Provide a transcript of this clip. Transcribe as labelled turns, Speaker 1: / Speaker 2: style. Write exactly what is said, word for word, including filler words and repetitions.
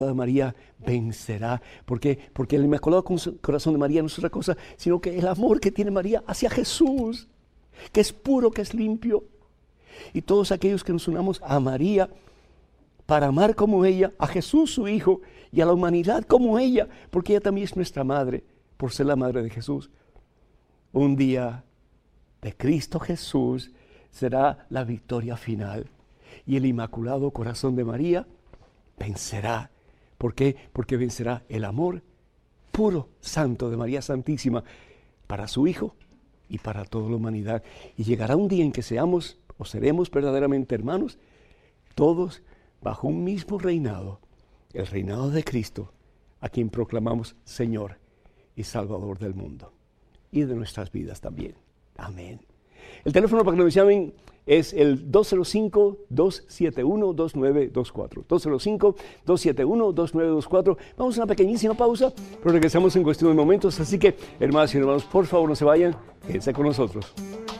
Speaker 1: de María vencerá. ¿Por qué? Porque el Inmaculado Corazón de María no es otra cosa, sino que el amor que tiene María hacia Jesús, que es puro, que es limpio. Y todos aquellos que nos unamos a María para amar como ella, a Jesús su Hijo, y a la humanidad como ella, porque ella también es nuestra madre, por ser la madre de Jesús. Un día de Cristo Jesús será la victoria final. Y el Inmaculado Corazón de María vencerá. ¿Por qué? Porque vencerá el amor puro, santo de María Santísima para su Hijo y para toda la humanidad. Y llegará un día en que seamos o seremos verdaderamente hermanos, todos bajo un mismo reinado, el reinado de Cristo, a quien proclamamos Señor y Salvador del mundo y de nuestras vidas también. Amén. El teléfono para que nos llamen es el dos cero cinco, dos siete uno, dos nueve dos cuatro. dos cero cinco, dos siete uno, dos nueve dos cuatro. Vamos a una pequeñísima pausa, pero regresamos en cuestión de momentos. Así que, hermanas y hermanos, por favor no se vayan, quédense con nosotros.